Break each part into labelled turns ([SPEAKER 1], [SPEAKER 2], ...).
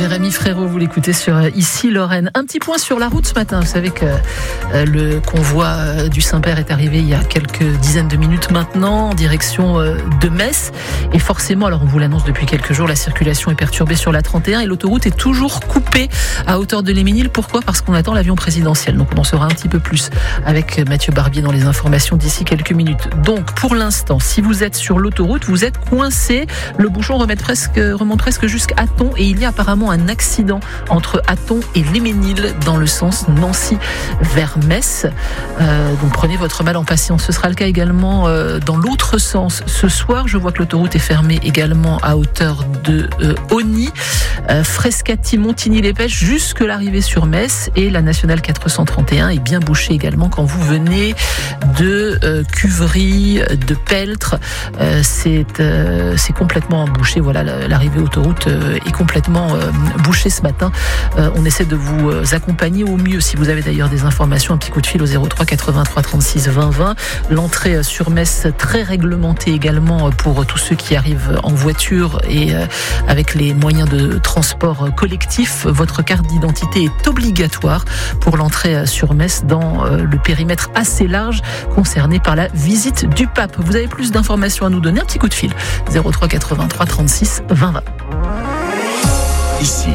[SPEAKER 1] Rémi Frérot, vous l'écoutez sur Ici Lorraine. Un petit point sur la route ce matin. Vous savez que le convoi du Saint-Père est arrivé il y a quelques dizaines de minutes maintenant en direction de Metz. Et forcément, alors on vous l'annonce depuis quelques jours, la circulation est perturbée sur la 31 et l'autoroute est toujours coupée à hauteur de Léménil. Pourquoi ? Parce qu'on attend l'avion présidentiel. Donc on en saura un petit peu plus avec Mathieu Barbier dans les informations d'ici quelques minutes. Donc pour l'instant, si vous êtes sur l'autoroute, vous êtes coincé. Le bouchon remonte presque jusqu'à Hatton et il y a apparemment un accident entre Hatton et Léménil dans le sens Nancy vers Metz. Donc prenez votre mal en patience. Ce sera le cas également dans l'autre sens ce soir. Je vois que l'autoroute est fermée également à hauteur de Auny, Frescati, Montigny-les-Pêches jusque l'arrivée sur Metz, et la nationale 431 est bien bouchée également quand vous venez de Cuvry, de Peltre. C'est complètement bouché. Voilà, l'arrivée autoroute est complètement bouchée ce matin. On essaie de vous accompagner au mieux. Si vous avez d'ailleurs des informations, un petit coup de fil au 03 83 36 20 20. L'entrée sur Metz très réglementée également pour tous ceux qui arrivent en voiture et avec les moyens de transport collectif. Votre carte d'identité est obligatoire pour l'entrée sur Metz dans le périmètre assez large concerné par la visite du pape. Vous avez plus d'informations à nous donner, un petit coup de fil 03 83 36 20 20.
[SPEAKER 2] Ici,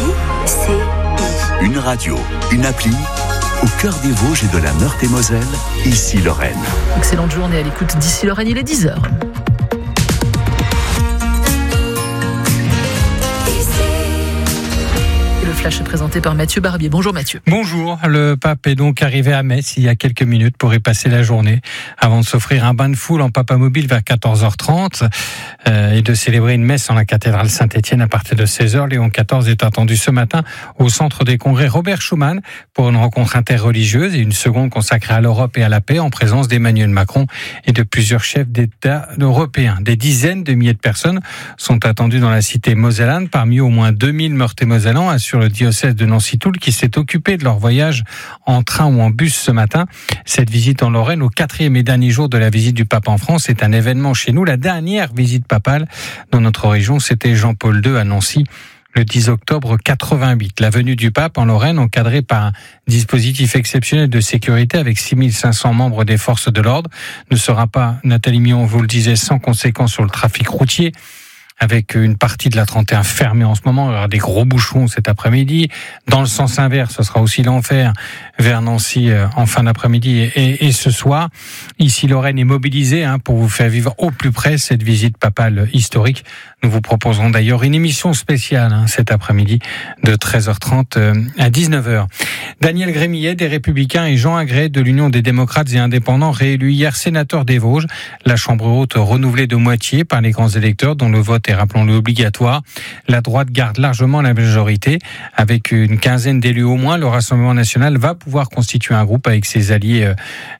[SPEAKER 2] une radio, une appli, au cœur des Vosges et de la Meurthe-et-Moselle, Ici Lorraine.
[SPEAKER 1] Excellente journée à l'écoute d'Ici Lorraine, il est 10h. Le flash est présenté par Mathieu Barbier. Bonjour Mathieu.
[SPEAKER 3] Bonjour, le pape est donc arrivé à Metz il y a quelques minutes pour y passer la journée avant de s'offrir un bain de foule en papamobile vers 14h30 et de célébrer une messe en la cathédrale Saint-Étienne à partir de 16h. Léon XIV est attendu ce matin au centre des congrès Robert Schuman pour une rencontre interreligieuse et une seconde consacrée à l'Europe et à la paix en présence d'Emmanuel Macron et de plusieurs chefs d'État européens. Des dizaines de milliers de personnes sont attendues dans la cité mosellane, parmi eux au moins 2000 Meurthe-et-Mosellans, assure le diocèse de Nancy-Toul qui s'est occupé de leur voyage en train ou en bus ce matin. Cette visite en Lorraine, au 4e et dernier jour de la visite du pape en France, est un événement chez nous. La dernière visite papale dans notre région, c'était Jean-Paul II à Nancy le 10 octobre 88. La venue du pape en Lorraine, encadrée par un dispositif exceptionnel de sécurité avec 6500 membres des forces de l'ordre, ne sera pas, Nathalie Mion vous le disait, sans conséquence sur le trafic routier, avec une partie de la 31 fermée en ce moment. Il y aura des gros bouchons cet après-midi. Dans le sens inverse, ce sera aussi l'enfer vers Nancy en fin d'après-midi et ce soir. Ici, Lorraine est mobilisée pour vous faire vivre au plus près cette visite papale historique. Nous vous proposerons d'ailleurs une émission spéciale cet après-midi de 13h30 à 19h. Daniel Grémillet des Républicains et Jean Agré de l'Union des démocrates et indépendants réélus hier sénateur des Vosges. La Chambre haute renouvelée de moitié par les grands électeurs dont le vote est, rappelons-le, obligatoire. La droite garde largement la majorité. Avec une quinzaine d'élus au moins, le Rassemblement national va pouvoir constituer un groupe avec ses alliés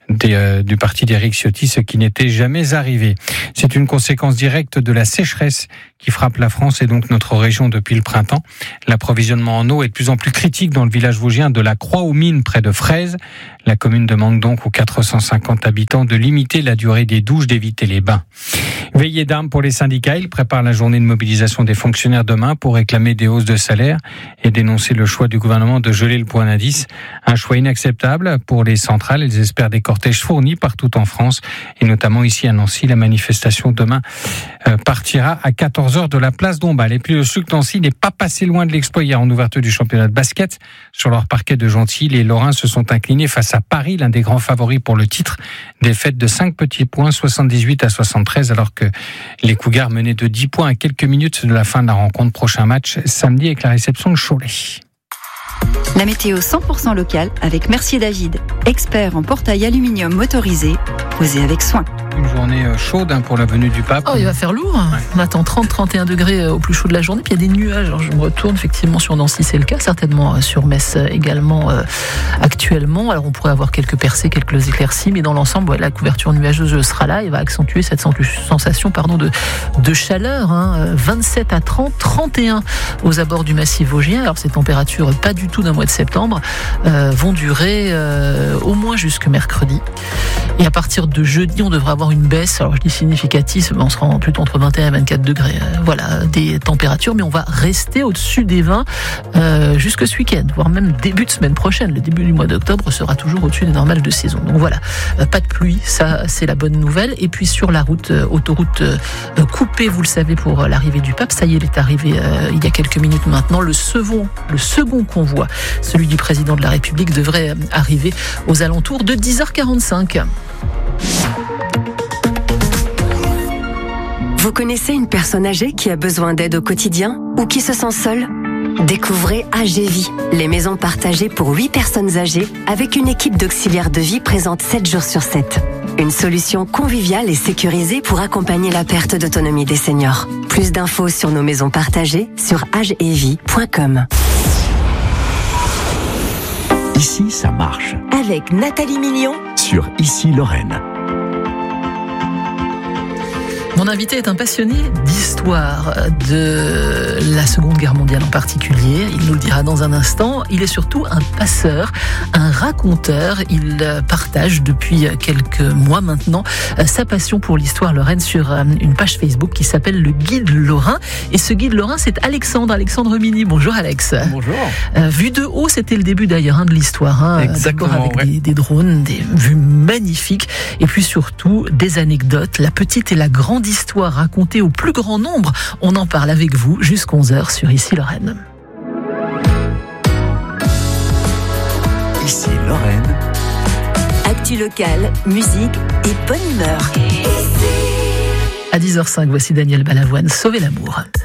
[SPEAKER 3] du parti d'Éric Ciotti, ce qui n'était jamais arrivé. C'est une conséquence directe de la sécheresse qui frappe la France et donc notre région depuis le printemps. L'approvisionnement en eau est de plus en plus critique dans le village vosgien de la Croix-aux-Mines près de Fraise. La commune demande donc aux 450 habitants de limiter la durée des douches, d'éviter les bains. Veillée d'armes pour les syndicats, ils préparent la journée de mobilisation des fonctionnaires demain pour réclamer des hausses de salaire et dénoncer le choix du gouvernement de geler le point d'indice. Un choix inacceptable pour les centrales. Ils espèrent des cortèges fournis partout en France et notamment ici à Nancy. La manifestation demain partira à 14h de la place Dombasle. Et puis le SUC Nancy n'est pas passé loin de l'exploit hier en ouverture du championnat de basket. Sur leur parquet de Gentilly, les Lorrains se sont inclinés face à Paris, l'un des grands favoris pour le titre. Défaite de 5 petits points, 78-73, alors que les Cougars menaient de 10 points à quelques minutes de la fin de la rencontre. Prochain match samedi avec la réception de Cholet.
[SPEAKER 4] La météo 100% locale avec Mercier David, expert en portail aluminium motorisé, posé avec soin.
[SPEAKER 3] Une journée chaude pour la venue du pape.
[SPEAKER 1] Oh, il va faire lourd. Ouais. On attend 30-31 degrés au plus chaud de la journée. Puis il y a des nuages. Alors, je me retourne effectivement sur Nancy, c'est le cas. Certainement sur Metz également actuellement. Alors on pourrait avoir quelques percées, quelques éclaircies, mais dans l'ensemble, la couverture nuageuse sera là et va accentuer cette sensation de chaleur. 27 à 30, 31 aux abords du massif vosgien. Alors ces températures, pas du tout d'un mois de septembre, vont durer au moins jusque mercredi. Et à partir de jeudi, on devrait avoir avoir une baisse, alors je dis significative, on se rend plutôt entre 21 et 24 degrés, voilà, des températures, mais on va rester au-dessus des 20 jusque ce week-end, voire même début de semaine prochaine. Le début du mois d'octobre sera toujours au-dessus des normales de saison. Donc voilà, pas de pluie, ça c'est la bonne nouvelle. Et puis sur la route, autoroute coupée, vous le savez, pour l'arrivée du pape, ça y est, il est arrivé il y a quelques minutes maintenant. Le second convoi, celui du président de la République, devrait arriver aux alentours de 10h45.
[SPEAKER 5] Vous connaissez une personne âgée qui a besoin d'aide au quotidien ou qui se sent seule ? Découvrez AGVie, les maisons partagées pour 8 personnes âgées avec une équipe d'auxiliaires de vie présente 7 jours sur 7. Une solution conviviale et sécurisée pour accompagner la perte d'autonomie des seniors. Plus d'infos sur nos maisons partagées sur agevie.com.
[SPEAKER 2] Ici, ça marche.
[SPEAKER 5] Avec Nathalie Million
[SPEAKER 2] Sur Ici Lorraine.
[SPEAKER 1] Mon invité est un passionné d'histoire, de la Seconde Guerre mondiale en particulier. Il nous le dira dans un instant. Il est surtout un passeur, un raconteur. Il partage depuis quelques mois maintenant sa passion pour l'histoire lorraine sur une page Facebook qui s'appelle le Guide Lorrain. Et ce Guide Lorrain, c'est Alexandre Mini. Bonjour Alex.
[SPEAKER 6] Bonjour.
[SPEAKER 1] Vu de haut, c'était le début d'ailleurs de l'histoire.
[SPEAKER 6] Exactement.
[SPEAKER 1] D'abord avec des drones, des vues magnifiques. Et puis surtout des anecdotes, la petite et la grande histoire racontée au plus grand nombre. On en parle avec vous jusqu'à 11h sur Ici Lorraine.
[SPEAKER 2] Ici Lorraine.
[SPEAKER 5] Actu locale, musique et bonne humeur.
[SPEAKER 1] À 10h05, voici Daniel Balavoine, Sauver l'amour.